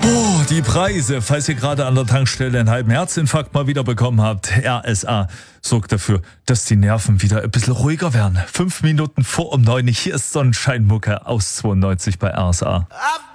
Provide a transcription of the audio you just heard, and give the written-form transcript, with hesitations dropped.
Oh, die Preise, falls ihr gerade an der Tankstelle einen halben Herzinfarkt mal wieder bekommen habt. RSA sorgt dafür, dass die Nerven wieder ein bisschen ruhiger werden. 5 Minuten vor um 9, hier ist Sonnenscheinmucke aus 92 bei RSA.